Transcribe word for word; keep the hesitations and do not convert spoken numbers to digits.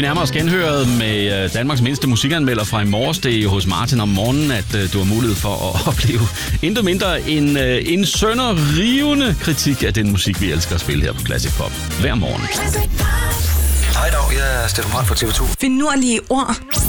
nærmer os genhøret med Danmarks mindste musikanmelder fra i morges. Det er jo hos Martin om morgenen, at du har mulighed for at opleve intet mindre end en sønderrivende kritik af den musik, vi elsker at spille her på Classic Pop hver morgen. Hej dog, jeg er Steffen Brandt fra T V to. Finurlige ord.